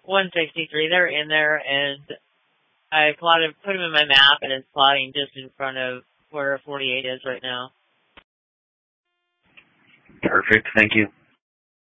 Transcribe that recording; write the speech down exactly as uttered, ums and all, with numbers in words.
one sixty-three. They're in there, and I plotted, put them in my map, and it's plotting just in front of where forty-eight is right now. Perfect. Thank you.